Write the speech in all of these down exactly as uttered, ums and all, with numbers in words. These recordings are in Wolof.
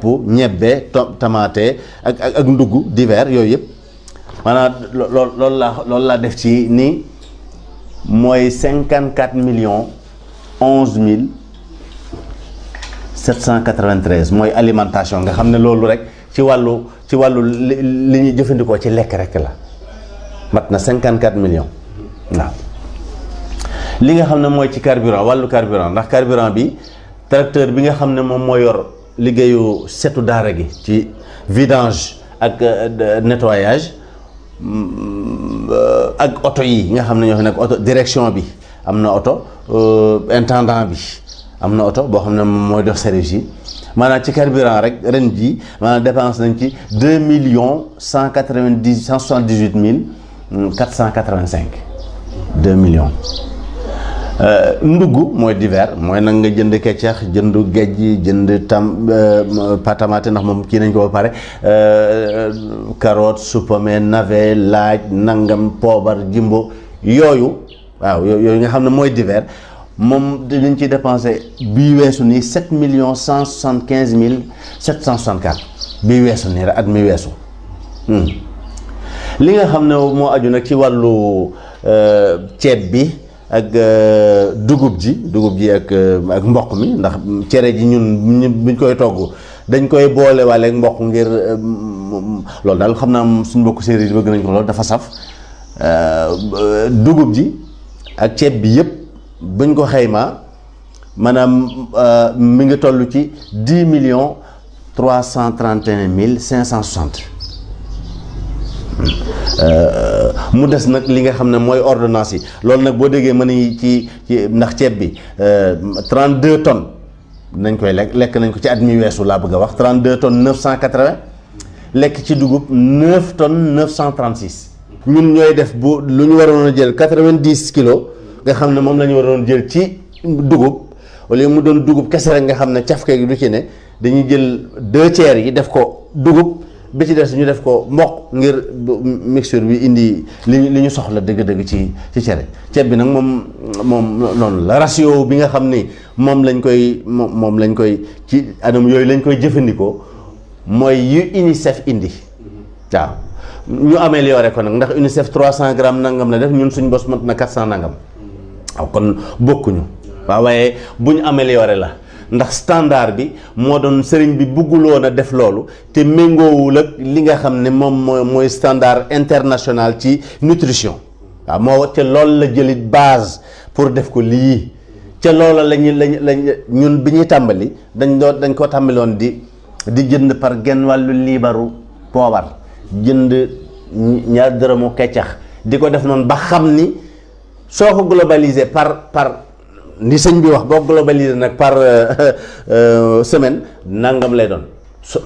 yàpp ñebbe tomate ak ak ak ndugg divers yooyu yëpp maanaam lool loolu laa loolu laa def ci ni mooy cinquante quatre millions onze mille sept cent quatre-vingt-treize mooy alimentation nga xam ne loolu rek ci wàllu ci wàllu li ñuy jëfandikoo ci lekk rek la mat na cinquante quatre millions waaw. li nga xam ne mooy ci carburant wàllu carburant ndax carburant bi tracteur bi nga xam ne moom moo yor liggéeyu setu daara gi ci vidange ak nettoyage ak oto yi nga xam ne ñoo fi nekk oto direction bi am na oto intendant bi am na oto boo xam ne mooy dox service yi maanaam ci carburant rek ren ji maanaam dépense nañ ci deux millions cent quatre-vingt-dix cent soixante-dix-huit mille quatre cent quatre-vingt-cinq deux millions. ndugg mooy divers mooy nag nga jënd keccax jënd géej jënd tam patamate ndax moom kii nañ ko ba pare carotte supame navet laaj nangam poobar jimbo yooyu waaw yooyu nga xam ne mooy divers moom dinañ ci dépensé bii weesu nii sept millions cent soixante quinze mille sept cent soixante quatre bii weesu nii rek at mi weesu li nga xam ne moo aju nag ci wàllu ceeb bi ak dugub ji dugub ji ak ak mboq mi ndax cere ji ñun buñ koy togg dañ koy boole waale ak mboq ngir loolu daal xam naa suñ mbokk séeréer yi bëgg nañ ko loolu dafa saf dugub ji ak ceeb bi yëpp buñ ko xaymaa maanaam mi ngi toll ci dix millions trois cent trente et un mille cinq cent soixante mu des nag li nga xam ne mooy ordonnance yi loolu nag boo déggee mën ni ci ci ndax ceeb bi trente-deux tonnes nañ koy lekk lekk nañ ko ci at mi weesu laa bëgg a wax trente-deux tonnes neuf cent quatre-vingts lekk ci dugub neuf tonnes neuf cent trente-six ñun ñooy def bu lu ñu waroon a jël quatre-vingt-dix kilos nga xam ne moom la ñu waroon jël ci dugub wala mu doon dugub kese rek nga xam ne cafka gi du ci ne dañuy jël deux tiers yi def ko dugub bi ci des ñu def ko mboq ngir mixture bi indi li li ñu soxla dëgg-dëgg ci ci cere ceeb bi nag moom moom noonu la ratio bi nga xam ni moom lañ koy moom moom lañ koy ci anam yooyu lañ koy jëfandikoo mooy yu UNICEF indi waaw ñu amélioré ko nag ndax UNICEF trois cent grammes nangam la def ñun suñ bos mat na quatre cent nangam waaw kon bokkuñu waaw waaye bu ñu amélioré la ndax standard bi moo doon sëriñ bi bëgguloon a def loolu te méngoowul ak li nga xam ne moom mooy mooy standard international ci nutrition waaw moo ca loolu la jëlit base pour def ko lii ca loola lañu lañ lañ ñun bi ñuy tàmbali dañ doon dañ ko tàmbaloon di di jënd par genn wàllu liibaru poobar jënd ñaar dërëmu keccax di ko def noonu ba xam ni soo ko globalisé par par ni sëñ bi wax boo globalisé nag par semaine nangam lay doon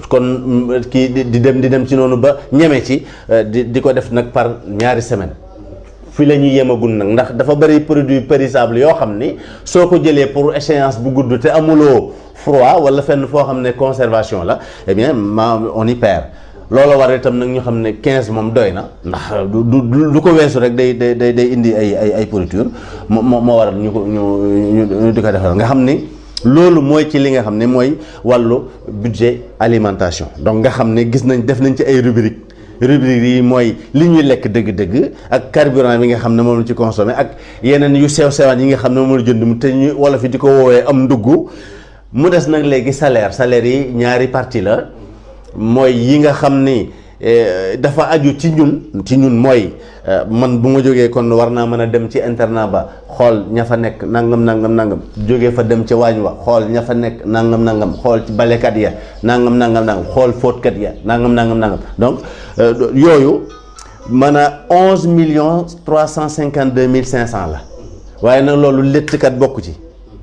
kon kii di dem di dem ci noonu ba ñeme ci di di ko def nag par ñaari semaine fi la ñuy yemagul nag ndax dafa bëri produit périssable yoo xam ni soo ko jëlee pour échéance bu gudd te amuloo froid wala fenn foo xam ne conservation la eh bien ma on y perd loolu war itam nag ñu xam ne quinze moom doy na ndax du du du ko weesu rek day day day day indi ay ay ay pourriture moo moo waral ñu ko ñu ñu di ko defal nga xam ni loolu mooy ci li nga xam ne mooy wàllu budget alimentation donc nga xam ne gis nañ def nañ ci ay rubrique rubrique yi mooy li ñuy lekk dëgg-dëgg ak carburant bi nga xam ne moom la ci consommé ak yeneen yu sew sewaan yi nga xam ne moom la jënd mu te ñu wala fi di ko woowee am ndugg mu des nag léegi salaire salaire yi ñaari partie la mooy yi nga xam ni dafa aju ci ñun ci ñun mooy man bu ma jógee kon war naa mën a dem ci internat ba xool ña fa nekk nangam nangam nangam jógee fa dem ca waañ wa xool ña fa nekk nangam nangam xool ci balekat ya nangam nangam nangam xool fóotkat ya nangam nangam nangam donc yooyu man a onze millions trois cent cinquante deux mille cinq cent la waaye nag loolu léttkat bokku ci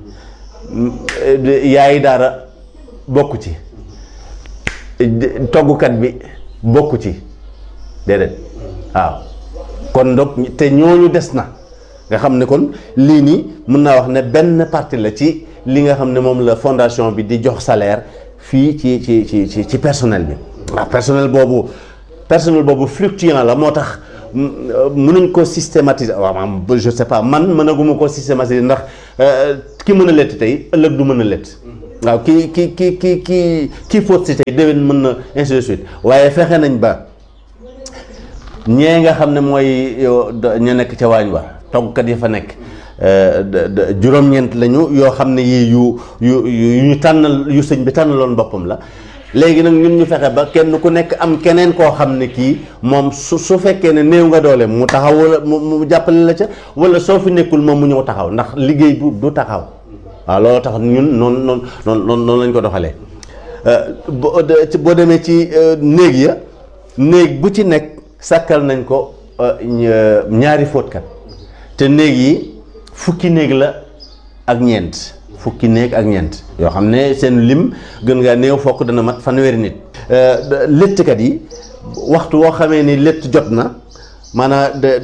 yaayi daara bokku ci toggukat bi bokku ci déedéet waaw kon donc te ñooñu des na nga xam ne kon lii nii mën naa wax ne benn partie la ci li nga xam ne moom la fondation bi di jox salaire fii ci ci ci ci personnel bi waaw personnel boobu personnel boobu fluctuant la moo tax mënuñ ko systématiser waaw maanaam je sais pas man mënaguma ko systématiser ndax ki mën a lett tey ëllëg du mën a lett waaw kii ki ki ki ki kii fóot si tey déwén mën na ainsi de suite waaye fexe nañ ba ñee nga xam ne mooy ña nekk ca waañ wa toggkat yi fa nekk juróom-ñeent lañu yoo xam ne yii yu yu yu ñu tànnal yu sëñ bi tànnaloon boppam la léegi nag ñun ñu fexe ba kenn ku nekk am keneen koo xam ne kii moom su su fekkee ne néew nga doole mu taxaw wala mu jàppale la ca wala soo fi nekkul moom mu ñëw taxaw ndax liggéey bu du taxaw waaw loolu tax ñun noonu noonu noonu noonu lañ ko doxalee boo demee ci néeg ya néeg bu ci nekk sàkkal nañ ko ñaari fóotkat te néeg yi fukki néeg la ak ñeent fukki néeg ak ñeent yoo xam ne seen lim gën ngaa néew fokk dana mat fanweeri nit léttkat yi waxtu woo xamee ni létt jot na maanaam de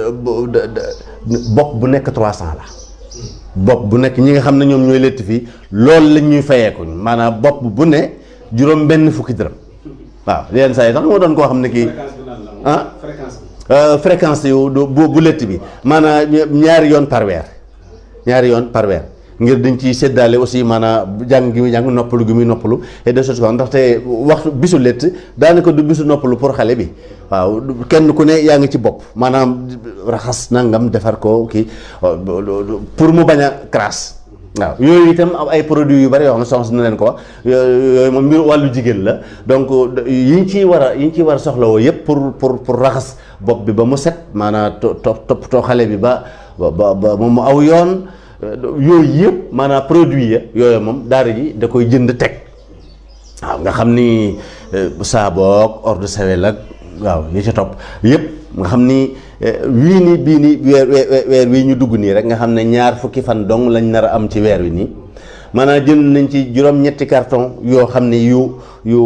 de bopp bu nekk trois cent la bopp bu nekk ñi nga xam ne ñoom ñooy létt fii loolu lañ ñuy fayeekuñ maanaam bopp bu ne juróom benn fukki dërëm waaw yenn saa yi sax moo doon koo xam ne kii ah fréquence yu bu bu létt bi maanaam ñaari yoon par weer ñaari yoon par weer ngir dañ ci séddaale aussi maanaam jàng gi muy jàng noppalu gi muy noppalu et de choses ndaxte waxtu bisu létt daanaka du bisu noppalu pour xale bi waaw kenn ku ne yaa ngi ci bopp maanaam raxas nangam defar ko kii pour mu bañ a crasse waaw yooyu itam ay produits yu bari yoo xam ne soxna na leen ko wax yooyu moom mbir wàllu jigéen la donc yi ñu ciy war a yi ñu ciy war a soxlawoo yëpp pour pour pour raxas bopp bi ba mu set maanaam to toppatoo xale bi ba ba ba mu aw yoon yooyu yëpp maanaam produit ya yooyu moom daara ji da koy jënd teg waaw nga xam ni saaboog eau de Javel ak waaw yi ca topp yëpp nga xam ni wii nii bii nii weer weer wii ñu dugg nii rek nga xam ne ñaar fukki fan dong lañ nar a am ci weer wi nii maanaam jënd nañ ci juróom-ñetti carton yoo xam ne yu yu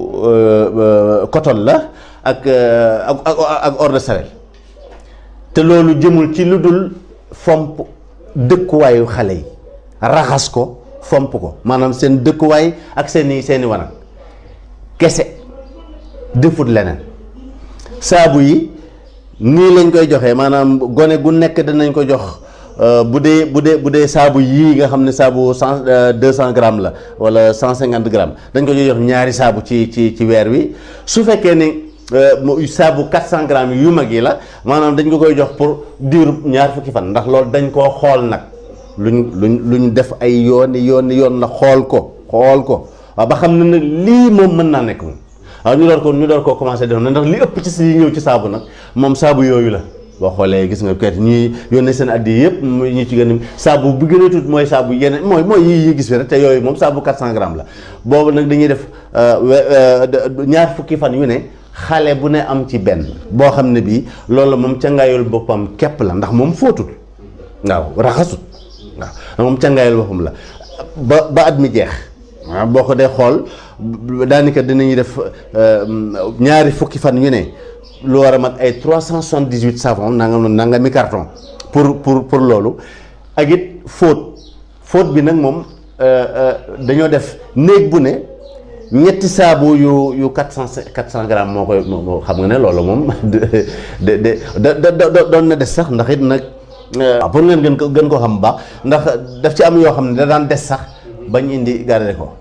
coton la ak ak ak eau de Javel te loolu jëmul ci lu dul fomp dëkkuwaayu xale yi raxas ko fomp ko maanaam seen dëkkuwaay ak seeni seeni wanag kese defut leneen saabu yi nii lañ koy joxee maanaam gone gu nekk danañ ko jox bu dee bu dee bu dee saabu yii nga xam ne saabu cent deux cent grammes la wala cent cinquante grammes dañ ko jox ñaari saabu ci ci ci weer wi su fekkee ni saabu quatre cent grammes yu mag yi la maanaam dañ ko koy jox pour diiru ñaar fukki fan ndax loolu dañ koo xool nag luñ luñ luñ def ay yooni yooni yoon la xool ko xool ko waaw ba xam ne nag lii moom mën naa nekk moom waaw ñu door ko ñu door koo commencé def na ndax li ëpp ci si ñëw ci saabu nag moom saabu yooyu la boo xoolee gis nga kayit ñuy yónnee seen addi yëpp ñu ci gën a saabu bu gën a tuut mooy saabu yeneen mooy mooy yi yi gis fi rek te yooyu moom saabu quatre cent grammes la boobu nag dañuy def ñaar fukki fan yu ne xale bu ne am ci benn boo xam ne bii loolu moom cangaayul boppam képp la ndax moom fóotul waaw raxasut waaw moom cangaayul boppam la ba ba at mi jeex waaw boo ko dee xool daanaka dinañuy def ñaari fukki fan yu ne lu war a mat ay trois cent soixante-dix-huit savon nangam nangami carton pour pour pour loolu ak it fóot fóot bi nag moom dañoo def néeg bu ne ñetti saabu yu yu quatre cent quatre cent grammes moo koy moo xam nga ne loolu moom de de de de doon na des sax ndax it nag pour ngeen gën ko gën koo xam bu baax ndax daf ci am yoo xam ne da daan des sax bañ indi garder ko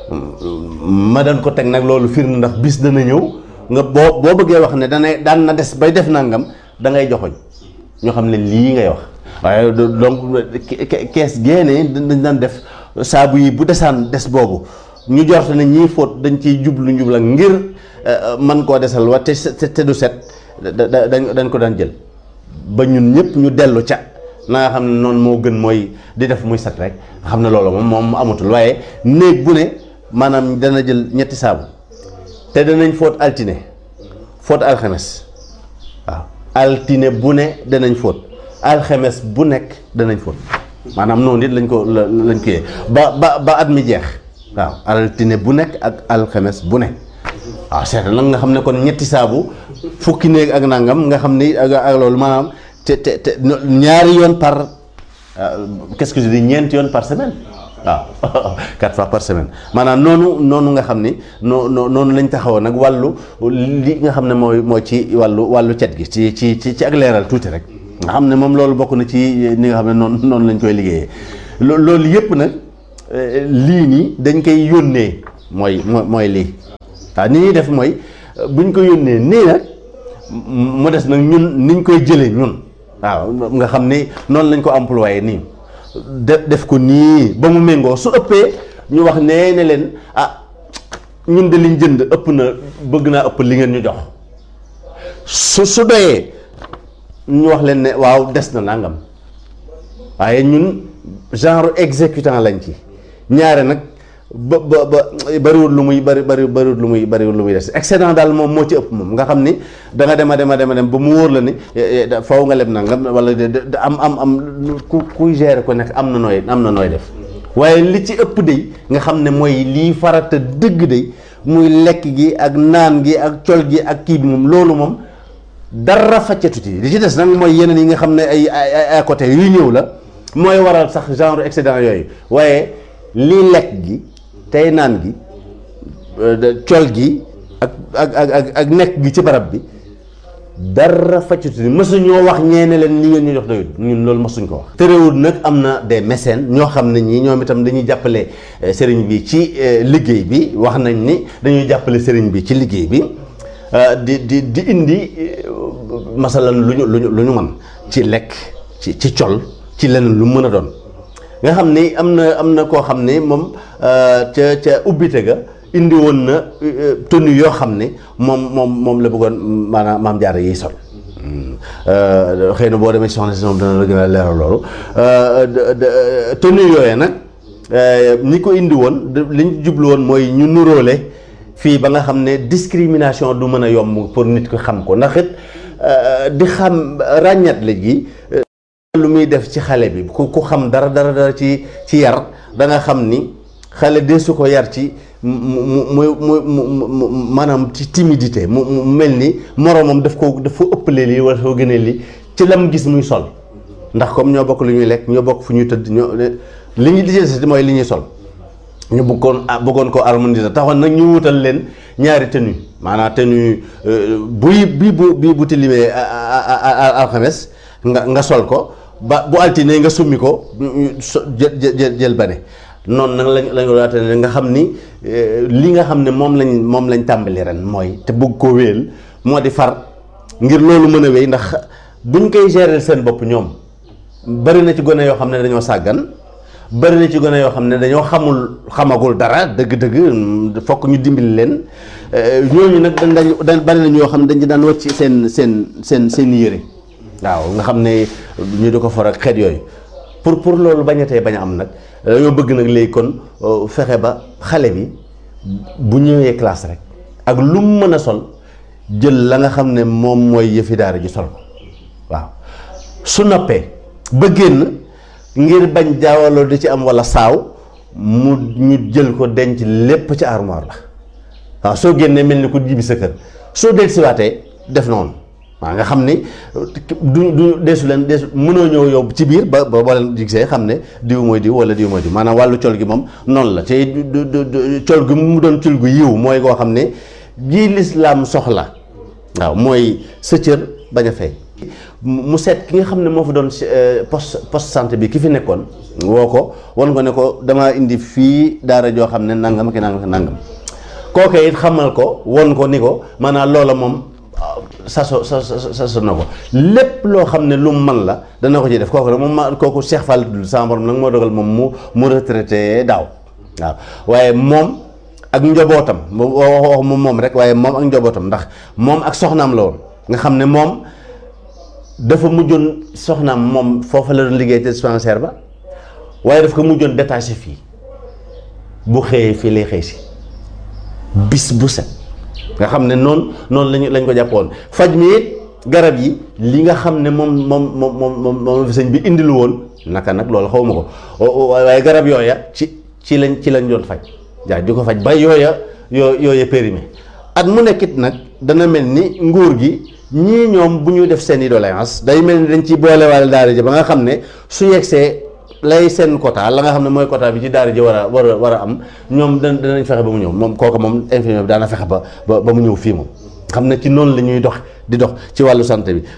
ma daan ko teg nag loolu firnde ndax bis dana ñëw nga boo boo bëggee wax ne dana daan na des bay def nangam da ngay joxoñ ñoo xam ne lii ngay wax waaye donc kees génne dañ daan def saabu yi bu desaan des boobu ñu jorte ne ñii fóot dañ ciy jublu njublu ak ngir man koo desal wa te te du set dañ dañ ko daan jël ba ñun ñëpp ñu dellu ca na nga xam ne noonu moo gën mooy di def muy set rek nga xam ne loolu moom moom amatul waaye néeg bu ne maanaam dana jël ñetti saabu te danañ fóot altine fóot alxames waaw altine bu ne danañ fóot alxames bu nekk danañ fóot maanaam noonu it lañ ko lañ ko yee ba ba ba at mi jeex waaw altine bu nekk ak alxames bu nekk waaw seetal nag nga xam ne kon ñetti saabu fukki néeg ak nangam nga xam ni ak ak loolu maanaam te te te ñaari yoon par qu'est-ce que je dis ñeenti yoon par semaine waaw quatre fois par semaine maanaam noonu noonu nga xam ni noo noonu lañ taxawoon nag wàllu li nga xam ne mooy mooy ci wàllu wàllu cet gi ci ci ci ci ak leeral tuuti rek nga xam ne moom loolu bokk na ci ni nga xam ne noonu noonu lañ koy liggéeyee loolu yëpp nag lii nii dañ koy yónnee mooy mooy lii waaw ni ñuy def mooy buñ ko yónnee nii nag mu des nag ñun niñ koy jëlee ñun waaw nga xam ni noonu lañ ko employé nii def def ko nii ba mu méngoo su ëppee ñu wax nee ne leen ah ñun de liñ jënd ëpp na bëgg naa ëpp li ngeen ñu jox su su doyee ñu wax leen ne waaw des na nangam waaye ñun genre exécutant lañ ci ñaare nag ba ba ba bariwul lu muy bari bari bariwul lu muy bariwul lu muy des excédent daal moom moo ci ëpp moom nga xam ni da nga dem a dem a dem a dem ba mu wóor la ni faw nga leb nangam wala am am am ku kuy gérer ko nekk am na nooy am na nooy def waaye li ci ëpp day nga xam ne mooy lii farata dëgg day muy lekk gi ak naan gi ak col gi ak kii bi moom loolu moom dara faccatuti li ci des nag mooy yeneen yi nga xam ne ay ay à côté yuy ñëw la mooy waral sax genre excédent yooyu waaye lii lekk gi tey naan gi col gi ak ak ak ak nekk gi ci barab bi dara faccatuti mësuñoo wax ñeene leen li ngeen ñu jox doyul ñun loolu mësuñ ko wax. terewul nag am na des mécènes ñoo xam ne ñii ñoom itam dañuy jàppale sëriñ bi ci liggéey bi wax nañ ni dañuy jàppale sëriñ bi ci liggéey bi di di di indi masalan lu ñu lu ñu lu ñu mën ci lekk ci ci col ci leneen lu mën a doon nga xam ni am na am na koo xam ne moom ca ca ubbite ga indi woon na tenue yoo xam ne moom moom moom la bëggoon maanaam maam jaara yiy sol xëy na boo demee soxna si moom dana la gën a leeral loolu tenue yooyee nag ñi ko indi woon li ñu jublu woon mooy ñu nuróole fii ba nga xam ne discrimination du mën a yomb pour nit ko xam ko ndax it di xam ràññat la gi lu muy def ci xale bi ku ku xam dara dara dara ci ci yar da nga xam ni xale de su ko yar ci mu mu mu mu maanaam ci timidité mu mu mel ni moroomam daf ko daf ko ëppalee lii wala soo gënee lii ci lam gis muy sol ndax comme ñoo bokk lu ñuy lekk ñoo bokk fu ñuy tëdd ñoo li ñuy li mooy li ñuy sol ñu bëggoon bëggoon ko harmoniser taxoon nag ñu wutal leen ñaari tenue maanaam tenue buy bii bu bii bu tilimee alxames nga nga sol ko ba bu altine nga summi ko jël jël jël bane noonu nag lañ lañ waate ne nga xam ni li nga xam ne moom lañ moom lañ tàmbali ren mooy te bëgg koo wéel moo di far ngir loolu mën a wéy ndax duñ koy gérer seen bopp ñoom bari na ci gone yoo xam ne dañoo sàggan bari na ci gone yoo xam ne dañoo xamul xamagul dara dëgg-dëgg fokk ñu dimbali leen ñooñu nag dañ dañ bari na ñoo xam ne dañ ci daan wàcc seen seen seen seen yére waaw nga xam ne ñu di ko for ak xeet yooyu pour pour loolu bañatee bañ a am nag dañoo bëgg nag léegi kon fexe ba xale bi bu ñëwee classe rek ak lu mu mën a sol jël la nga xam ne moom mooy yëfi daara ji sol ko waaw su noppee ba génn ngir bañ jaawaloo di ci am walla saaw mu ñu jël ko denc lépp ci armoire la waaw soo génnee mel ni ku jibi sa kër soo dellusiwaatee def noonu waaw nga xam ni du du deesu leen deesu mënoo ñëw yow ci biir ba ba boo leen gisee xam ne diw mooy diw wala diw mooy diw maanaam wàllu col gi moom noonu la te du du col gi mu doon col gu yiw mooy koo xam ne ji lislaam soxla waaw mooy sa cër bañ a fay mu seet ki nga xam ne moo fa doon poste poste santé bi ki fi nekkoon woo ko wan ko ne ko dama indi fii daara joo xam ne nangam ki nangam ki nangam kooke it xamal ko won ko ni ko maanaam loola moom saso sa saso na ko lépp loo xam ne lu mu man la dana ko ci def kooku nag moom ma kooku Cheikh Fall dul sama borom nag moo dogal moom mu mu retraité daaw waaw waaye moom ak njobootam wax moom moom rek waaye moom ak njobootam ndax moom ak soxnaam la woon nga xam ne moom dafa mujjoon soxnaam moom foofa la doon liggéey te dispensaire ba waaye daf ko mujjoon détaché fii bu xëyee fii lay xëy si bis bu set nga xam ne noonu noonu lañu lañ ko jàppoon faj mi it garab yi li nga xam ne moom moom moom moom moom sëñ bi indilu woon naka nag loolu xaw ma ko waaye garab yooya ci ci lañ ci lañ doon faj jaa di ko faj ba yooya yoo yooya périmé at mu nekkit nag dana mel ni nguur gi ñii ñoom bu ñu def seen i doléance day mel ni dañ ci boolewaale daara ji ba nga xam ne su yegsee lay seen quota la nga xam ne mooy quota bi ci daara ji war a war a war a am ñoom da danañ fexe ba mu ñëw moom kooku moom infirmier bi daana fexe ba ba ba mu ñëw fii moom xam ne ci noonu la ñuy dox di dox ci wàllu santé bi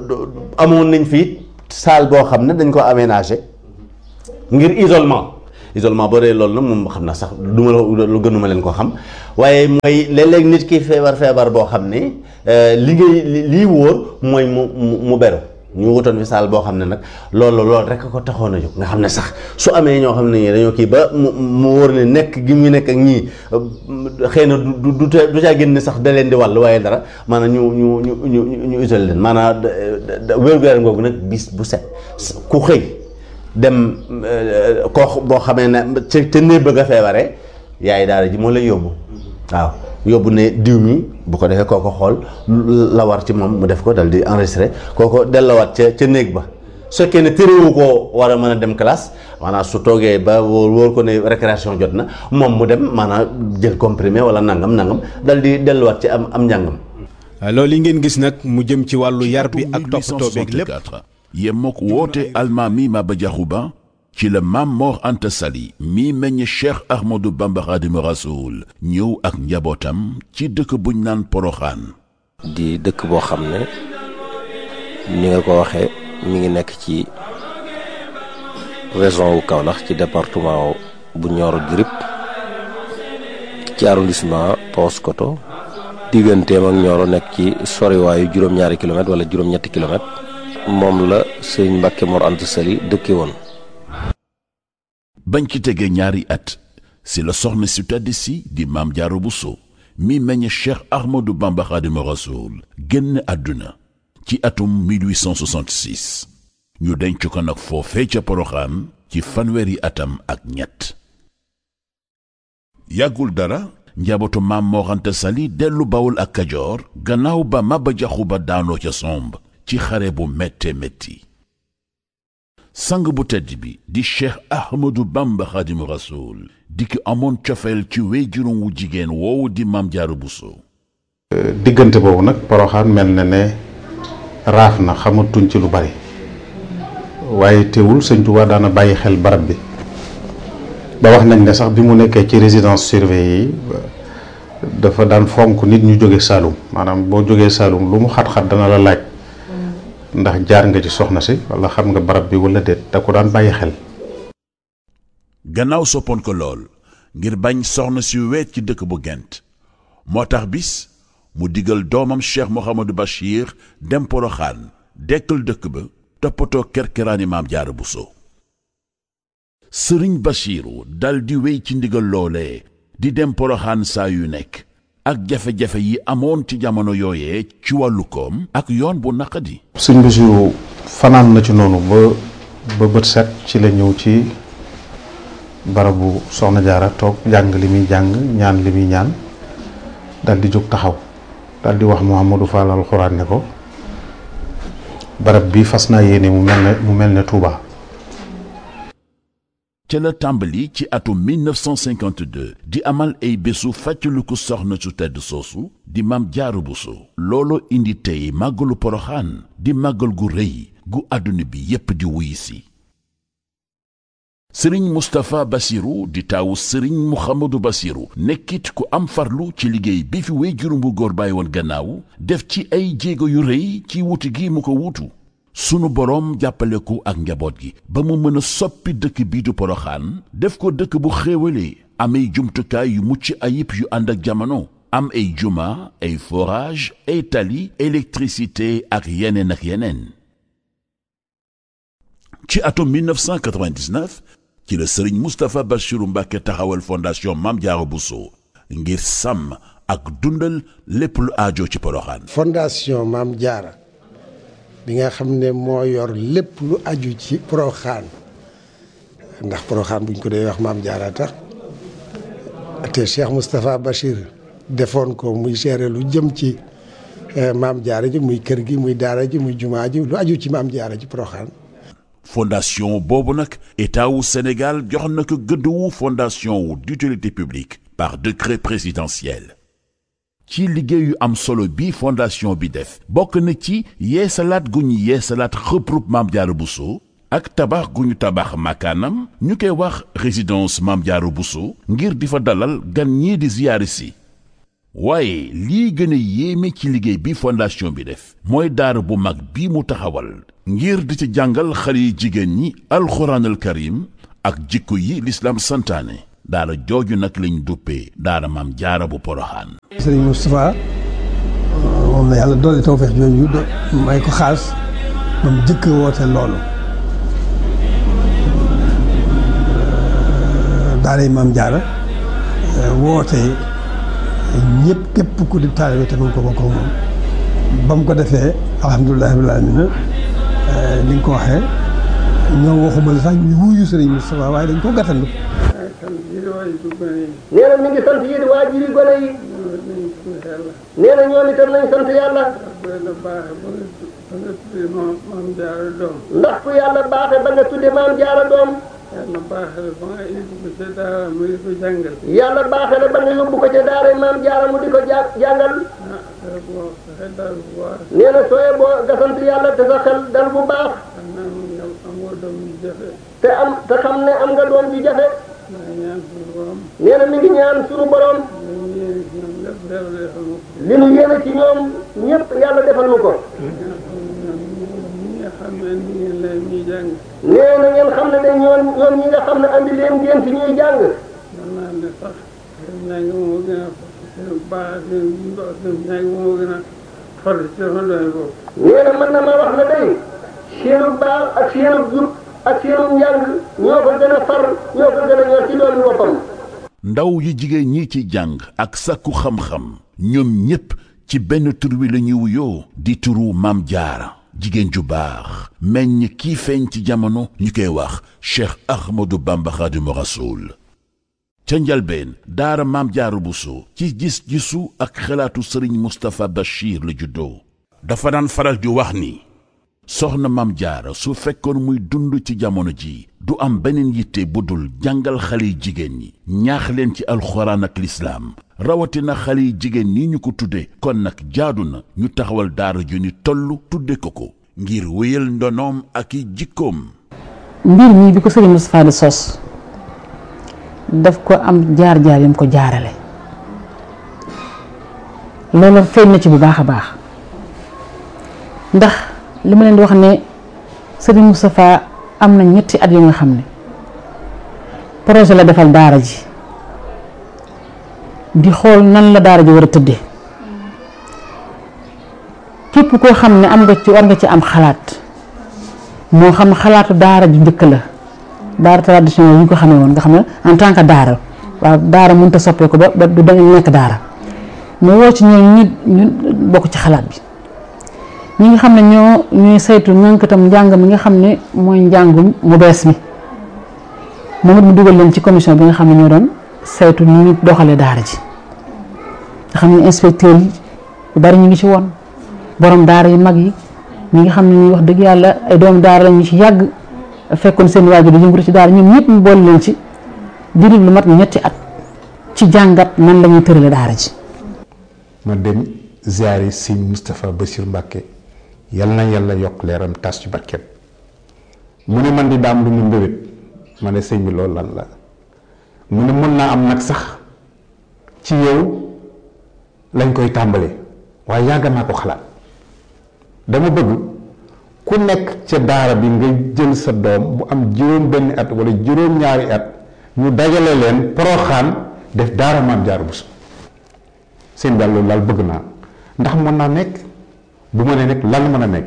amoon nañ fii salle boo xam ne dañ ko aménagé ngir isolement isolement boo dee loolu nag moom xam naa sax du ma lu gënuma leen ko xam waaye mooy léeg-léeg nit ki feebar feebar boo xam ne li ngay lii wóor mooy mu mu beru ñu wutoon fi saal boo xam ne nag loolu loolu rek ko taxoon a jóg nga xam ne sax su amee ñoo xam ne ñii dañoo kii ba mu mu wóor ne nekk gi mu nekk ak ñii xëy na du du du caa génn sax da leen di wàll waaye dara maanaam ñu ñu ñu ñu ñu isolé leen maanaam wér-gu-yaram googu nag bis bu set ku xëy dem koo boo xamee ne ca ca néeg bëgg a feebaree yaay daara ji moo lay yóbbu waaw. yóbbu ne diw mi bu ko defee kooko xool la war ci moom mu def ko dal di enregistré kooko dellawaat ca ca néeg ba su fekkee ne téréwu koo war a mën a dem classe maanaam su toogee ba wóor wóor ko ne récréation jot na moom mu dem maanaam jël comprimé wala nangam nangam dal di delluwaat ci am am njàngam. loolu yi ngeen gis nag mu jëm ci wàllu yar bi ak toppatoo beeg lépp. yem mook woote almaami Maba Diakhou Ba ci la Maam Mor Anta Sali mi meññ Cheikh Ahmadou Bamba Khadimu Rasoul ñëw ak njabootam ci dëkk buñ naan Poroxaan. di dëkk boo xam ne ni nga ko waxee mi ngi nekk ci région wu Kaolack ci département bu Nioro du Rip ci arrondissement Paoskoto digganteem ak Nioro nekk ci soriwaayu juróom-ñaari kilomètres wala juróom-ñetti kilomètres moom la sëñ Mbàkke Mor Anta Sali dëkke woon. bañ ci tegee ñaari at si la soxna si tedd si di Maam Jaara Buso mi meññ Cheikh Ahmadou Bamba Khadimu Rasoul génn àdduna ci atum mille huit cent soixante-six ñu denc ko nag foofee ca Poroxaan ci fanweeri atam ak ñett. yàggul dara njabootu Maam Mor Anta Sali dellu Bawol ak Kajoor gannaaw ba Maba Diakhou Ba daanoo ca somb ci xare bu métte métti. sang bu tedd bi di Cheikh Ahmadou Bamba Khadimu Rasoul di ki amoon cofeel ci wéyjuróom wu jigéen woowu di Maam Jaara Buso. diggante boobu nag Poroxaan mel na ne raaf na xamatuñ ci lu bari waaye teewul sëñ Tuubaa daana bàyyi xel barab bi ba wax nañ ne sax bi mu nekkee ci résidence surveillée yi dafa daan fonk nit ñu jóge Saalum maanaam boo jógee Saalum lu mu xat-xat dana la laaj ndax jaar nga ci soxna si wala xam nga barab bi wala déet da ko daan bàyyi xel. gannaaw soppoon ko lool ngir bañ soxna si weet ci dëkk bu Gent moo tax bis mu digal doomam Cheikh Mouhamadou Bachir dem Poroxaan dekkal dëkk ba toppatoo kerkeraani Maam Jaara Buso. sëriñ Bachiru dal di wéy ci ndigal loolee di dem Poroxaan saa yu nekk ak jafe-jafe yi amoon ci jamono yooyee ci wàllu koom ak yoon bu naqadi. sëñ Bachiru fanaan na ci noonu ba ba bët set ci la ñëw ci barabu Soxna Jaara toog jàng li muy jàng ñaan li muy ñaan dal di jóg taxaw dal di wax Mouhamadou Fall alxuraan ne ko barab bi fas naa yéene mu mel ne mu mel ne Touba. ca la tàmbali ci atum mille neuf cent cinquante-deux di amal ay bésu fàttaliku soxna su tedd soosu di Maam Jaara Buso. looloo indi tey màggalu Poroxaan di màggal gu rëy gu àdduna bi yépp di wuy si. sëriñ Moustapha Bassirou di taawu sëriñ Mouhamadou Bassirou nekkit ku am farlu ci liggéey bi fi wéyjuram bu góor bàyyi woon gannaaw def ci ay jéego yu rëy ci wuti gi mu ko wutu. sunu boroom jàppale ko ak njaboot gi ba mu mën a soppi dëkk bii du Poroxaan def ko dëkk bu xéewalee am ay jumtukaay yu mucc ayib yu ànd ak jamono am ay juma ay forage ay tali électricité ak yeneen ak yeneen. ci atum mille neuf cent quatre-vingt-dix-neuf ci la sëriñ Moustapha Bassirou Mbacké taxawal fondation Maam Jaara Buso ngir sàmm ak dundal lépp lu aajo ci Poroxaan. fondation Maam Jaara bi nga xam ne moo yor lépp lu aju ci Poroxaan ndax Poroxaan buñ ko dee wax Maam Jaara tax te Cheikh Moustapha Bachir defoon ko muy gérer lu jëm ci Maam Jaara ji muy kër gi muy daara ji muy jumaa ji lu aju ci Maam Jaara ji Poroxaan. fondation boobu nag état wu Sénégal jox na ko gëdd wu fondation wu d'utilité publique par décret présidentiel. ci liggéey yu am solo bi fondation bi def bokk na ci yeesalaat gu ñu yeesalaat xëprub Maam Jaara Buso ak tabax gu ñu tabax makaanam ñu koy wax résidence Maam Jaara Buso ngir di fa dalal gan ñii di ziyaari si. waaye lii gën a yéeme ci liggéey bi fondation bi def mooy daara bu mag bi mu taxawal ngir di ci jàngal xale yi jigéen ñi alxuraanal karim ak jikko yi lislaam santaane daara jooju nag lañ duppee daara Maam Jaara bu Poroxaan. Sëriñ Moustapha moom la yàlla doole tawfeex jooju may ko xaas ba mu jëkk woote loolu daara Maam Jaara woote ñëpp képp ku di taalibe te mën ko bokk moom ba mu ko defee alhamdulilah rabbil aalamiina ni nga ko waxee ñoo waxuma la sax ñu wuyu Sëriñ Moustapha waaye dañ ko gàttandu. nee na mi ngi sant yéen waajur yi gone yi. nee na ñoom itam nañ sant yàlla. ndax ku yàlla baaxe ba nga tudde Maam Jaara doom. yàlla baaxe la ba nga yóbbu ko ca daara mu di ko jàngal. yàlla baaxe la ba nga yóbbu ko ca daara Maam Jaara mu di ko ja jàngal. nee na sooyee boo nga sant yàlla te sa xel dal bu baax. te am te xam ne am nga doom ji jafe. nee na mi ngi ñaan suñu borom. li nu yéene ci ñoom ñëpp yàlla defal nu ko. nee na ngeen xam ne de ñoom ñoom ñi nga xam ne andi leen ngeen fi ñuy jàng. nee na mën na ma wax ne day seenu baax ak seenu jub ak seenu njàng ñoo ko gën a far ñoo ko gën a ñor ci doomu boppam. ndaw yu jigéen ñi ci jàng ak sakku xam-xam ñoom ñépp ci benn tur wi la ñuy wuyoo di turu Maam Jaara jigéen ju baax meññ kii feeñ ci jamono ñu koy wax Cheikh Ahmadou Bamba Xaadimu Rasuul. ca njalbeen daara Maam Jaara Buso ci gis-gisu ak xalaatu Sëriñ Moustapha Bachir la juddoo dafa daan faral di wax ni soxna Maam Jaara su fekkoon muy dund ci jamono ji du am beneen yitte bu dul jàngal xale yi jigéen ñi ñaax leen ci alxuraan ak lislaam rawatina xale yi jigéen ñi ñu ko tudde kon nag jaadu na ñu taxawal daara ju ni toll tudde ko ko ngir wéyal ndonoom ak i jikkoom. mbir mi bi ko Sëriñ Moustapha di sos daf ko am jaar-jaar yam ko jaarale loolu feeñ na ci bu baax a baax ndax li ma leen di wax ne Sëriñ Moustapha am na ñetti at yu nga xam ne projet la defal daara ji di xool nan la daara ji war a tëddee képp koo xam ne am nga ci war nga ci am xalaat moo xam xalaatu daara ju njëkk la daara traditionnel yi ñu ko xamee woon nga xam ne en tant que daara waaw daara mënut a soppee ko ba ba du da nekk daara mu woo ci ñoom ñi ñu bokk ci xalaat bi ñi nga xam ne ñoo ñuy saytu ñànkatam njàng mi nga xam ne mooy njàngum mu bees mi moom it mu dugal leen ci commission bi nga xam ne ñoo doon saytu ni ñu doxalee daara ji nga xam ne inspecteur yi yu bari ñu ngi ci woon borom daara yu mag yi ñi nga xam ne ñuy wax dëgg yàlla ay doomu daara la ñu ci yàgg fekkoon seen waajur di yëngatu ci daara ñoom ñëpp mu boole leen ci diiru lu mat ñetti at ci jàngat nan la ñuy tërale daara ji. ma dem ziyaari Sëñ Moustapha Bachir Mbacke yal na yàlla yokk leeram tas ci barkeem mu ne man di daam lu mu mbébét ma ne sëñ bi loolu lan la mu ne mën naa am nag sax ci yow lañ koy tàmbalee waaye yàgg naa ko xalaat dama bëgg ku nekk ca daara bi nga jël sa doom bu am juróom benn at wala juróom ñaari at ñu dajale leen Poroxaan def daara Maam Jaara Buso sëñ daal loolu daal bëgg naa ndax mën naa nekk bu ma nee nekk lan mën a nekk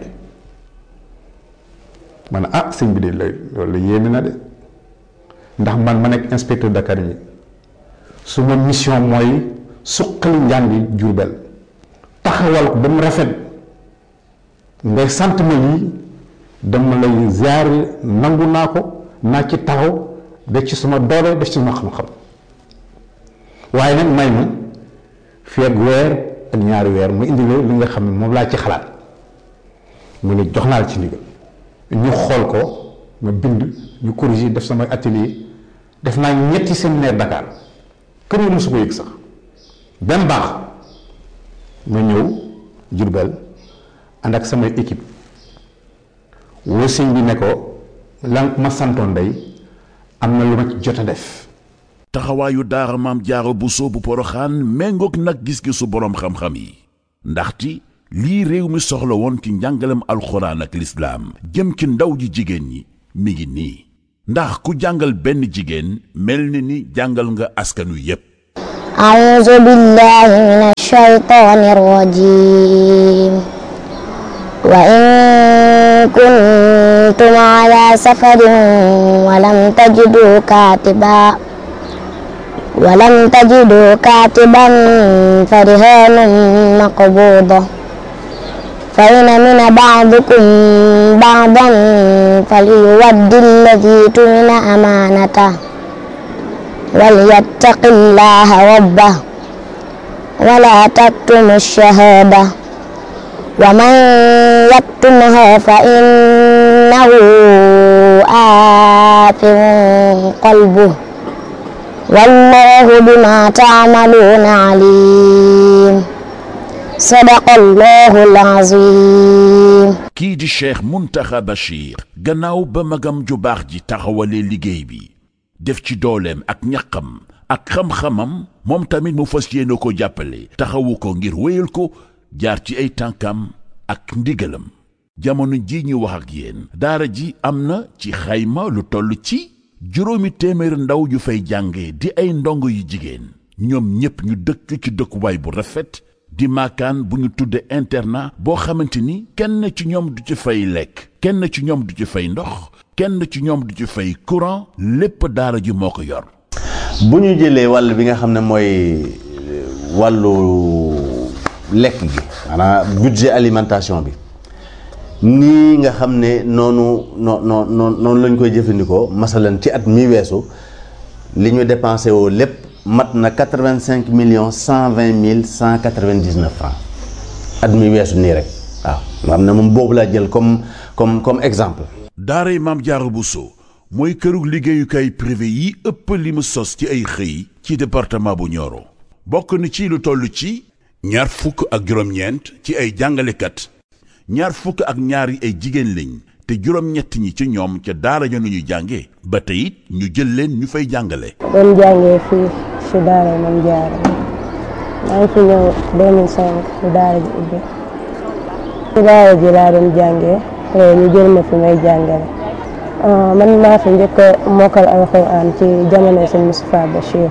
ma ne ah sëñ bi de loolu yéeme na de ndax man ma nekk inspecteur d'académie su ma mission mooy suqali njàngi Jurbel taxawal ko ba mu rafet ngay sant ma lii dama lay ziar nangu naa ko naa ci taxaw def ci sama doole def ci sama xam-xam waaye nag may ma fii ak weer ak ñaari weer mu indi li nga xam ne moom laa ci xalaat mu ne jox naa la ci ndigal ñu xool ko ma bind ñu corriger def sama atelier def naa ñetti séminaire Dakar kër yi mosu ko yëg sax benn baax ma ñëw Jurbel ànd ak samay équipe woo sëñ bi ne ko lan ma santoon day am na lu ma ci jot a def. taxawaayu daara Maam Jaara Buso bu Poroxaan méngoog nag gis-gisu boroom xam-xam yi ndaxte lii réew mi soxla woon ci njàngalem alxuraan ak lislaam jëm ci ndaw ji jigéen ñi mi ngi nii ndax ku jàngal benn jigéen mel ni ni jàngal nga askanu yépp. a'uuzu billahi minash shaytaanir rajiim. wa in kuntum ala safarin wa lam tajidu kaatiban wa lam tajidu kaatiban farihaanun maqbuudah فإن من بعضكم بعضا فليؤد الذي اؤتمن أمانته وليتق الله ربه ولا تكتموا الشهادة ومن يكتمها فإنه آثم قلبه والله بما تعملون عليم sadaqallahul azim. kii di Cheikh Mountakha Bachir gannaaw ba magam ju baax ji taxawalee liggéey bi def ci dooleem ak ñaqam ak xam-xamam moom tamit mu fas yéene ko jàppale taxawu ko ngir wéyal ko jaar ci ay tànkam ak ndigalam. jamono ji ñu wax ak yéen daara ji am na ci xayma lu toll ci juróomi téeméer ndaw yu fay jànge di ay ndongo yu jigéen ñoom ñépp ñu dëkk ci dëkkuwaay bu rafet di maakaan bu ñu tudde internat boo xamante ni kenn ci ñoom du ci fay lekk kenn ci ñoom du ci fay ndox kenn ci ñoom du ci fay courant lépp daara ji moo ko yor. bu ñu jëlee wàll bi nga xam ne mooy wàllu lekk gi maanaam budget alimentation bi nii nga xam ne noonu noo noo noonu lañ koy jëfandikoo masalan ci at mi weesu li ñu dépensé woo lépp mat na quatre-vingt-cinq millions cent vingt mille cent quatre-vingt-dix-neuf francs at mi weesu nii rek waaw nga xam ne moom boobu laa jël comme comme comme exemple. daaray Maam Diarra Bousso mooy kërug liggéeyukaay privé yi ëpp li mu sos ci ay xëy ci département bu Nioro bokk na ci lu toll ci ñaar fukk ak juróom-ñeent ci ay jàngalekat ñaar fukk ak ñaar yi ay jigéen lañ te juróom-ñett ñi ci ñoom ca daara ja nu ñu jàngee ba tey it ñu jël leen ñu fay jàngale. doon jàngee fii ci daara Maam Diarra maa ngi fi ñëw deux mille cinq ci daara ji ubbi ci daara ji laa doon jàngee ñu jël ma fi may jàngale man maa fi njëkk a mokkal alxuraan ci jamono sëñ Moustapha Bachir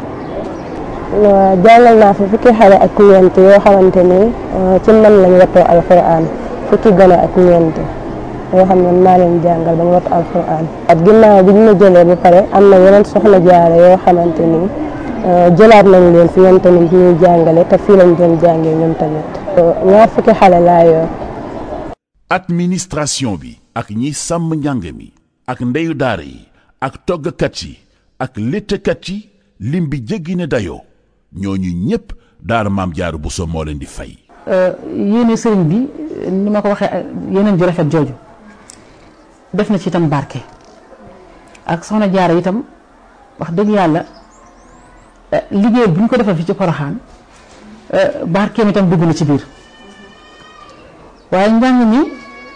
jàngal naa fi fukki xale ak ñeent yoo xamante ni ci man lañ wattoo alxuraan fukki gone ak ñeent yoo xam ne maa leen jàngal ba ñu wattu alxuraan at ginnaaw bi ñu ma jëlee ba pare am na yeneen soxna jaare yoo xamante ni jëlaat nañ leen fi ñoom tamit ñuy jàngale te fii lañ doon jàngee ñoom tamit ñaar fukki xale laa yor. administration bi ak ñi sàmm njàng mi ak ndeyu daara yi ak toggkat yi ak léttkat yi lim bi jéggi ne dayoo ñooñu ñëpp daara Maam Diarra Bousso moo leen di fay. yéene sëriñ bi ni ma ko waxee yeneen ju rafet jooju def na ci itam barke ak soxna Jaara itam wax dëgg yàlla liggéey bu ñu ko defal fi ci Poroxaan barkeem itam dugg na ci biir waaye njàng mi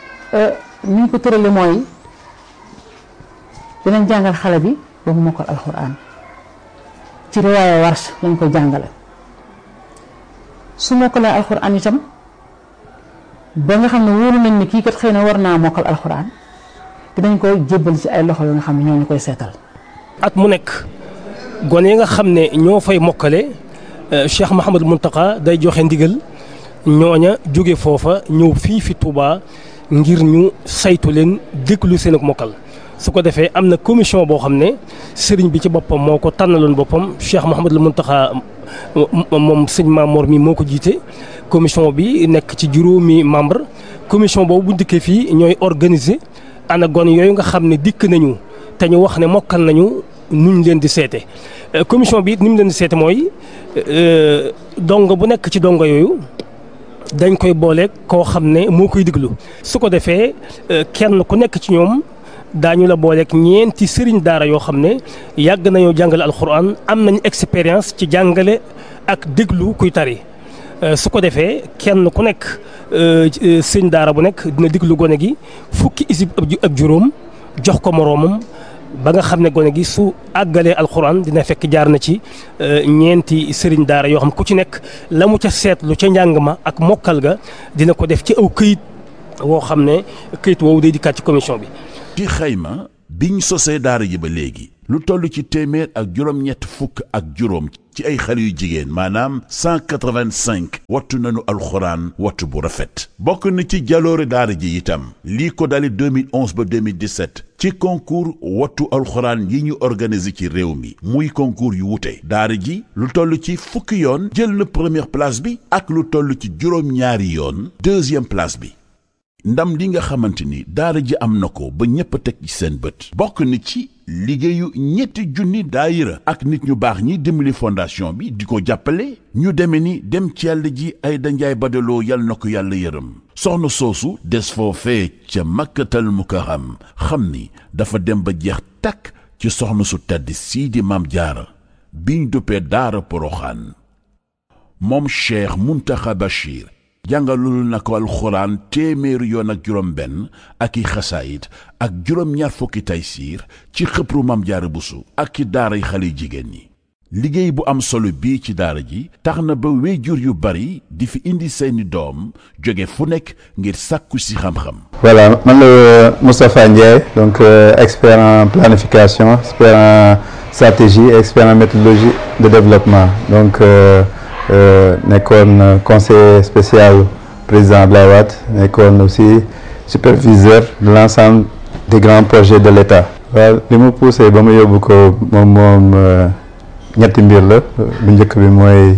ni ñu ko tërale mooy dinañ jàngal xale bi ba mu mokkal alxuraan ci riwaaya Warsh lañ koy jàngale su mokkalee alxuraan itam ba nga xam ne wóolu nañ ni kii kat xëy na war naa mokkal alxuraan dinañ koy jébbal ci ay loxo yoo nga xam ne ñoo ñu koy seetal. at mu nekk gone yi nga xam ne ñoo fay mokkale Cheikh Mouhamadou Mountakha day joxe ndigal ñooña jóge foofa ñëw fii fi Touba ngir ñu saytu leen déglu seen ak mokkal su ko defee am na commission boo xam ne sëriñ bi ci boppam moo ko tànnaloon boppam Cheikh Mouhamadou Mountakha moom sëñ Mamor mi moo ko jiite commission bi nekk ci juróomi membre commission boobu bu dikkee fii ñooy organiser ana gone yooyu nga xam ne dikk nañu te ñu wax ne mokkal nañu nuñ leen di seete commission bi it ni mu leen di seete mooy dongo bu nekk ci dongo yooyu dañ koy boole koo xam ne moo koy diglu su ko defee kenn ku nekk ci ñoom daañu la booleeg ñeenti sëriñ daara yoo xam ne yàgg nañoo jàngale alxuraan am nañu expérience ci jàngale ak déglu kuy tari su ko defee kenn ku nekk sëriñ daara bu nekk dina déglu gone gi fukki isib ak juróom jox ko moroomam ba nga xam ne gone gi su àggalee alxuraan dina fekk jaar na ci ñeenti sëriñ daara yoo xam ku ci nekk la mu ca seetlu ca njàng ma ak mokkal ga dina ko def ci aw këyit woo xam ne këyit woowu day dikkaat ci commission bi. ci xayma biñ sosee daara ji ba léegi lu toll ci téeméer ak juróom-ñett fukk ak juróom ci ay xale yu jigéen maanaam cent quatre-vingt-cinq wattu nañu alxuraan wattu bu rafet bokk na ci jaloore daara ji itam lii ko dali deux mille onze ba deux mille dix-sept ci concours wattu alxuraan yi ñu organiser ci réew mi muy concours yu wute daara ji lu toll ci fukki yoon jël na première place bi ak lu toll ci juróom-ñaari yoon deuxième place bi ndam li nga xamante ni daara ji am na ko ba ñépp a teg ci seen bët bokk na ci liggéeyu ñetti junni daayira ak nit ñu baax ñi dimbali fondation bi di ko jàppale ñu deme ni dem ci yàlla ji ay danjaay badaloo yal na ko yàlla yërëm soxna soosu des foofee ca makkatal mukarram xam ni dafa dem ba jeex takk ci soxna su tedd sii di maam jaara biñ duppee daara poroxaan moom cheikh muntaxa bachir jàngalul na ko alxuraan téeméeri yoon ak juróom benn ak i xasaayit ak juróom ñaar fukki taysiir ci xëpru Maam Jaara Buso ak ci daaray xale jigéen ñi liggéey bu am solo bii ci daara ji tax na ba wéyjur yu bari di fi indi seeni doom jóge fu nekk ngir sàkku si xam-xam. Voilà man la Moustapha Ndiaye donc euh, expert en planification expert en stratégie et expert en méthodologie de développement donc euh, Euh, nekkoon conseiller spécial président Abdoulaye Wade nekkoon aussi superviseur de l'ensemble des grands projets de l'État. waaw li mu poussé ba mu yóbbu ko moom moom ñetti mbir la bu njëkk bi mooy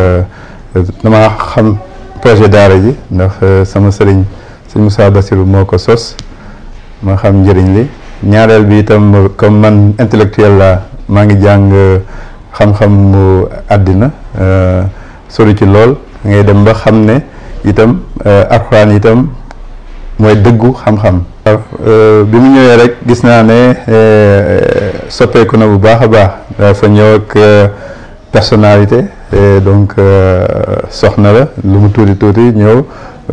dama xam projet daara ji ndax sama sëriñ sëñ Moussa Bassirou moo ko sos ma xam njëriñ li ñaareel bi itam comme man intellectuel la maa ngi jàng xam-xam mu àddina sori ci lool ngay dem ba xam ne itam alxuraan itam mooy dëggu xam-xam. bi mu ñëwee rek gis naa ne soppeeku na bu baax a baax dafa ñëw ak personnalité donc soxna la lu mu tuuti tuuti ñëw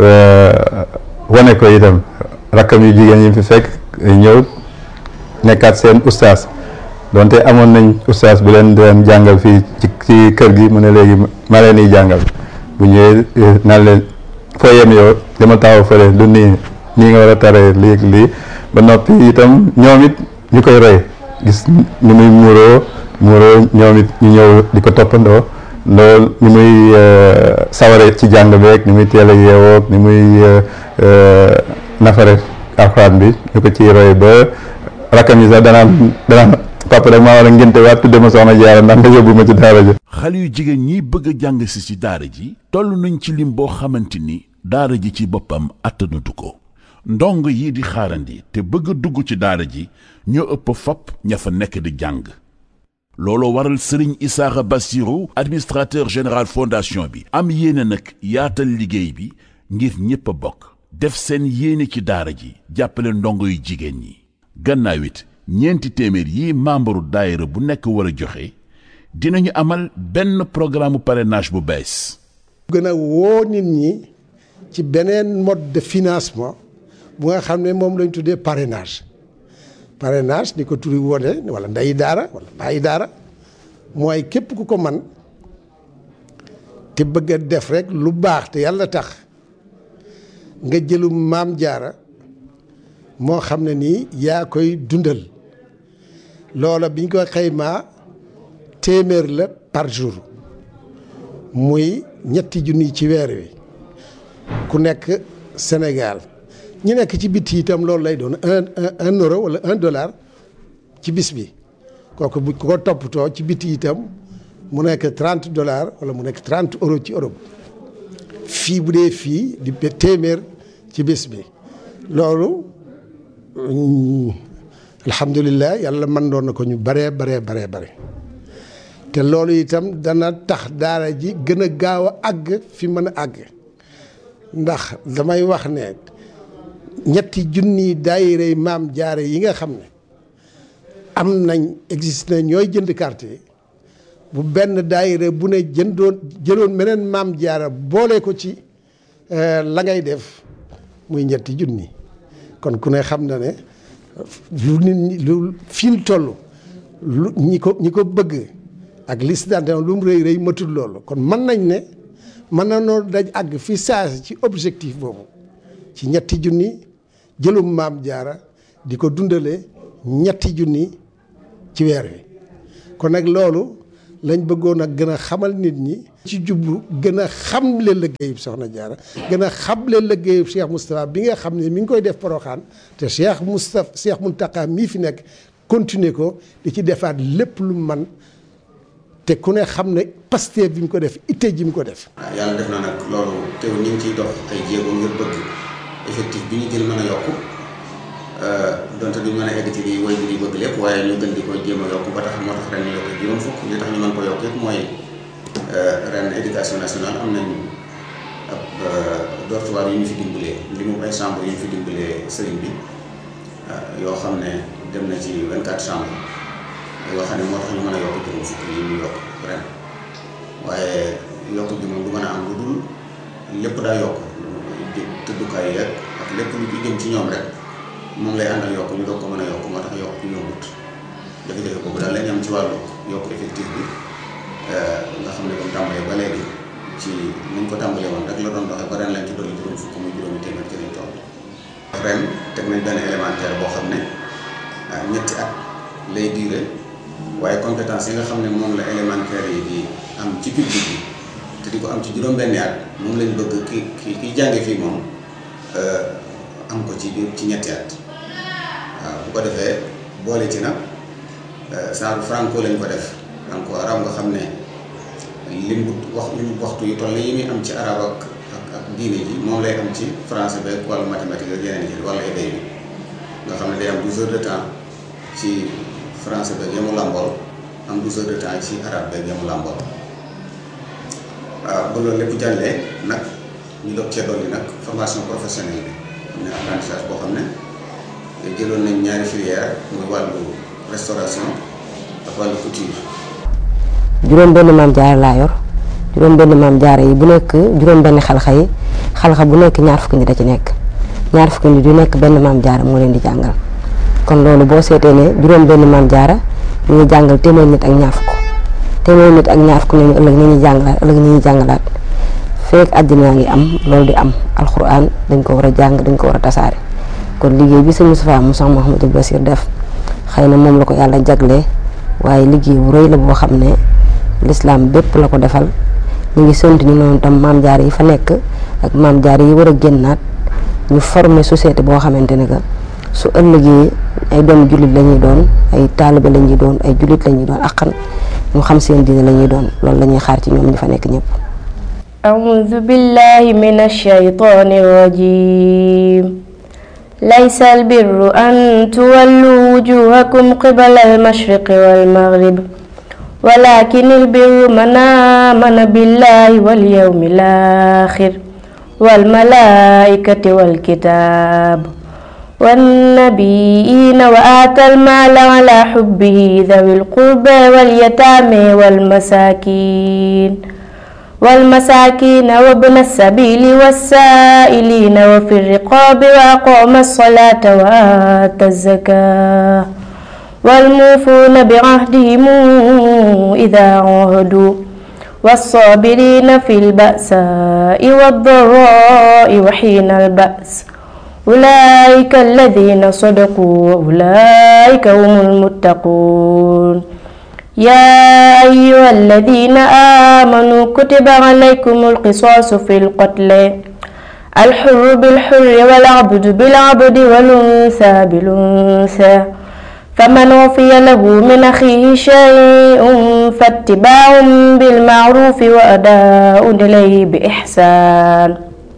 wane ko itam rakkam yu jigéen yi fi fekk ñëw nekkaat seen ustaas. donte amoon nañ ustaas bu leen doon jàngal fii ci ci kër gi mu ne léegi ma leen di jàngal bu ñëwee naan leen foo yem yow dama taxaw fële du nii nii nga war a taree léegi lii ba noppi itam ñoom it ñu koy roy gis ni muy muuroo muuroo ñoom it ñu ñëw di ko toppandoo loolu ni muy saware ci jàng beeg ni muy teel a yeewoo ni muy nafare alxuraan bi ñu ko ciy roy ba rakkam yi sax danaan danaan papa rek maa war a ngénte waat tudde ma soxna Jaara ndax nga yóbbu ma ci daara ji. xale yu jigéen ñi bëgg a jàng si ci daara ji toll nañ ci lim boo xamante ni daara ji ci boppam attanatu ko ndong yi di xaarandi te bëgg a dugg ci daara ji ñoo ëpp fopp ña fa nekk di jàng looloo waral Serigne Issakha Bassirou administrateur général fondation bi am yéene nag yaatal liggéey bi ngir ñépp a bokk def seen yéene ci daara ji jàppale ndongo yu jigéen ñi gannaaw it ñeenti téeméer yi membre daayira bu nekk war a joxe dinañu amal benn programme parrainage bu bees. gën a woo nit ñi ci beneen mode de financement bu nga xam ne moom lañ tuddee parrainage parrainage ni ko turi wone wala ndeyi daara wala bàyyi daara mooy képp ku ko man te bëgg a def rek lu baax te yàlla tax nga jëlum maam jaara moo xam ne nii yaa koy dundal loola biñ ko xaymaa téeméer la par jour muy ñetti junni ci weer wi ku nekk Sénégal ñu nekk ci biti itam loolu lay doon un un euro wala un dollar ci bis bi kooku bu ko toppatoo ci biti itam mu nekk trente dollars wala mu nekk trente euros ci Europe fii bu dee fii di téeméer ci bis bi loolu alhamdulilah yàlla mën doon na ko ñu baree baree baree bare te loolu itam dana tax daara ji gën a gaaw a àgg fi mën a àgg ndax damay wax ne ñetti junni daayira maam jaare yi nga xam ne am nañ existe na ñooy jënd carte yi bu benn daayira bu ne jëndoon jëloon meneen maam jaara boole ko ci la ngay def muy ñetti junni kon ku ne xam na ne lu nit ñi lu fi mu toll lu ñi ko ñi ko bëgg ak liste d'adhésion lu mu rëy rëy matul loolu kon mën nañ ne mën na noo daj àgg fi saasi ci objectif boobu ci ñetti junni jëlum maam jaara di ko dundalee ñetti junni ci weer wi kon nag loolu lañ bëggoon a gën a xamal nit ñi ci jublu gën a xamle liggéeyub Soxna Jaara gën a xamle liggéeyub Cheikh Moustapha bi nga xam ne mi ngi koy def Porokhane te Cheikh Moustapha Cheikh Mountakha mii fi nekk continuer ko di ci defaat lépp lu man te ku ne xam ne Pastef bi mu ko def itte ji mu ko def. waaw yàlla def na nag loolu teew ñu ngi ciy dox ay jéego ngir bëgg effectif bi ñu gën mën a yokku donte duñ mën a egg ci li woy bi ñu bëgg lépp waaye ñu gën di ko jéem a yokk ba tax moo tax ren ñu yokk juróom fukk li tax ñu mën ko yokk yëpp mooy ren éducation nationale am nañ ab dortoir yu ñu fi dimbalee li mu ay chambre yu ñu fi dimbalee sëriñ bi yoo xam ne dem na ci vingt-quatre chambres yoo xam ne moo tax ñu mën a yokk juróom fukk yi ñu yokk ren waaye yokk bi moom du mën a am lu dul lépp daa yokk tëddukaay yeeg ak lépp lu jëm ci ñoom rek moom lay àndal yokk ñu doog ko mën a yokk moo tax yokk yombut jafe-jafe boobu daal lañ am ci wàllu yokk effectif bi nga xam ne comme tàmbalee ba léegi ci ni ñu ko tàmbalee woon rek la doon doxee ba ren lañ ci dolli juróom fukk muy juróomi téeméer ci lañ toll ren teg nañ benn élémentaire boo xam ne ñetti at lay duré waaye compétence yi nga xam ne moom la élémentaire yi di am ci public bi te di ko am ci juróom-benni at moom lañ bëgg ki ki kiy jànge fii moom am ko ci ci ñetti at waaw bu ko defee boole ci nag saaru franco lañ ko def franco arab nga xam ne lim bu wax lim waxtu yu toll yi muy am ci arab ak ak ak diine ji moom lay am ci français beeg wàllu mathématique ak yeneen yi wala éday bi nga xam ne day am douze heures de temps ci français beeg yamu làmbool am douze heures de temps ci arabe beeg yamu làmbool waaw ba loolu lépp jàllee nag ñu doog cee dolli nag formation professionnelle bi am na apprentissage boo xam ne jëloon nañ ñaari filière muy wàllu restauration ak wàllu couture. juróom benn maam jaara laa yor juróom benn maam jaara yi bu nekk juróom benn xalxa yi xalxa bu nekk ñaar fukki nit da ci nekk ñaar fukki nit yu nekk benn maam jaara moo leen di jàngal kon loolu boo seetee ne juróom benn maam jaara ñu ngi jàngal téeméer nit ak ñaar fukk téeméer nit ak ñaar fukk nañu ëllëg ni ñuy jàngalaat ëllëg ni ñuy jàngalaat feek àddina ngi am loolu di am alxuraan dañ ko war a jàng dañ ko war a tasaare kon liggéey bi sëñ Moustapha Moussa Mouhamadou Bassir def xëy na moom la ko yàlla jaglee waaye liggéey bu rëy la boo xam ne lislaam bépp la ko defal ñu ngi sant ñu noonu tam maam jaar yi fa nekk ak maam jaar yi war a génnaat ñu former société boo xamante ne que su ëllëgee ay doomu jullit la ñuy doon ay taalibe la ñuy doon ay jullit la ñuy doon aqan ñu xam seen diine la ñuy doon loolu la ñuy xaar ci ñoom ñi fa nekk ñëpp. أعوذ بالله من الشيطان الرجيم ليس البر أن تولوا وجوهكم قبل المشرق والمغرب ولكن البر من آمن بالله واليوم الآخر والملائكة والكتاب والنبيين وآتى المال على حبه ذوي القربى واليتامى والمساكين والمساكين وابن السبيل والسائلين وفي الرقاب وأقام الصلاة وآتى الزكاة والموفون بعهدهم إذا عاهدوا والصابرين في البأساء والضراء وحين البأس أولئك الذين صدقوا وأولئك هم المتقون يا أيها الذين آمنوا كتب عليكم القصاص في القتل الحر بالحر والعبد بالعبد والأنثى بالأنثى فمن عفي له من أخيه شيء فاتباع بالمعروف وأداء إليه بإحسان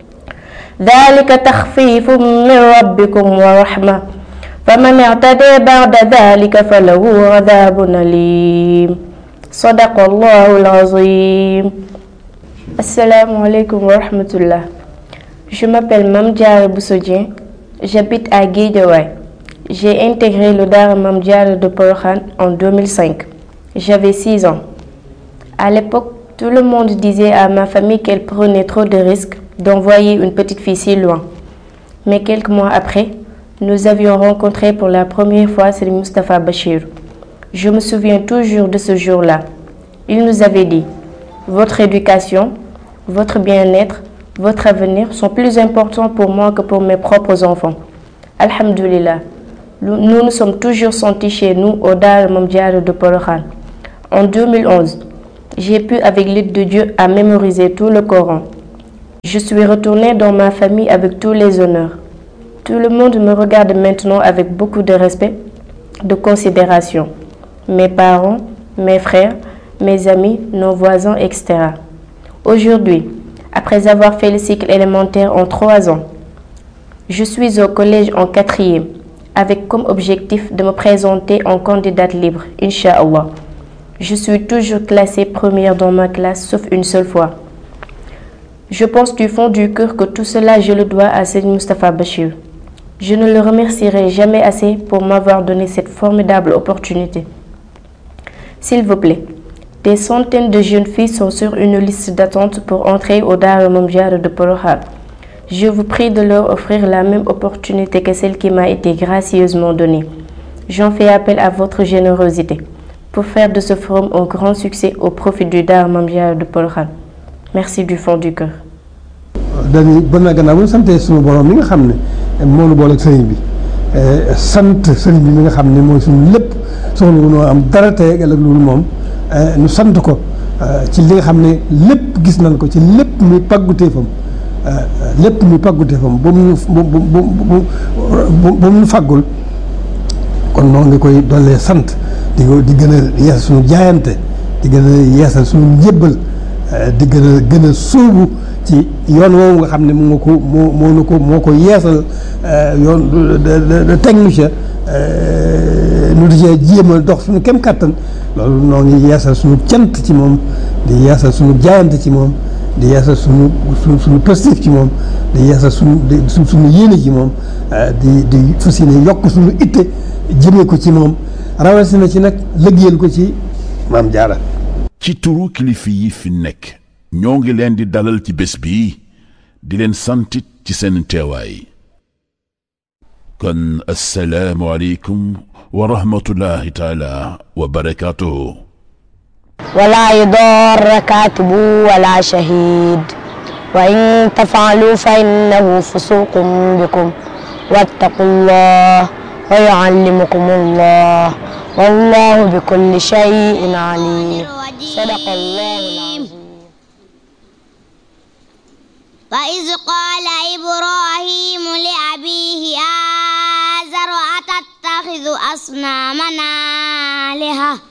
ذلك تخفيف من ربكم ورحمة فمن اعتدى بعد ذلك فله عذاب أليم صدق الله العظيم. Assalamu alaikum wa rahmatullah. Je m'appelle Mame Diarra Bousso Dieng, j'habite à Guédiawaye. J'ai intégré le Daara Mame Diarra de Porokhane en deux mille cinq. J'avais six ans. À l'époque, tout le monde disait à ma famille qu'elle prenait trop de risques d'envoyer une petite fille si loin. Mais quelques mois après, nous avions rencontré pour la première fois Serigne Moustapha Bachir. Je me souviens toujours de ce jour-là. Il nous avait dit: votre éducation, votre bien-être, votre avenir sont plus importants pour moi que pour mes propres enfants. Alhamdulillah, nous nous sommes toujours sentis chez nous au Daara Mame Diarra de Porokhane. En deux mille onze, j'ai pu avec l'aide de Dieu à mémoriser tout le Coran. Je suis retournée dans ma famille avec tous les honneurs. Tout le monde me regarde maintenant avec beaucoup de respect, de considération. Mes parents, mes frères, mes amis, nos voisins, et cetera. Aujourd'hui, après avoir fait le cycle élémentaire en trois ans, je suis au collège en quatrième, avec comme objectif de me présenter en candidate libre, Inch'Allah. Je suis toujours classée première dans ma classe, sauf une seule fois. Je pense du fond du cœur que tout cela, je le dois à Serigne Moustapha Bachir. Je ne le remercierai jamais assez pour m'avoir donné cette formidable opportunité. S'il vous plaît, des centaines de jeunes filles sont sur une liste d'attente pour entrer au Daara Mame Diarra de Porokhane. Je vous prie de leur offrir la même opportunité que celle qui m'a été gracieusement donnée. J'en fais appel à votre générosité pour faire de ce forum un grand succès au profit du Daara Mame Diarra de Porokhane. Merci du fond du cœur. dañuy bon na gannaaw bu ñu santee suñu borom mi nga xam ne moo ñu boole ak sëriñ bi sant sëriñ bi mi nga xam ne mooy suñu lépp soxla wu noo am dara tey ak loolu moom ñu sant ko ci li nga xam ne lépp gis nañ ko ci lépp muy pàgguteefam lépp muy pàgguteefam ba mu bu bu bu bu mu faggul kon noonu nga koy dollee sant di ko di gën a yeesal suñu jaayante di gën a yeesal suñu njébbal di gën a gën a sóobu ci yoon woowu nga xam ne moo ko moo moo ko moo ko yeesal yoon de technicien nu di cee jéem a dox suñu kem kattan loolu noo ngi yeesal suñu cant ci moom di yeesal suñu jaayante ci moom di yeesal suñu suñu suñu positif ci moom di yeesal suñu suñ suñu yéene ci moom di di fas yéene yokk suñu itte jëmee ko ci moom rawatina ci nag liggéeyal ko ci Mame Diarra. ci turu kilifa yi fi nekk ñoo ngi leen di dalal ci bés bi di leen santit ci seen teewaay kon assalaamu aleykum wa rahmatullahi taala wa barakaatuhu ولا يضار كاتب ولا شهيد وإن تفعلوا فإنه فسوق بكم واتقوا الله ويعلمكم الله والله بكل شيء عليم صدق الله العظيم. وإذ قال إبراهيم لأبيه آزر أتتخذ أصنامنا آلهة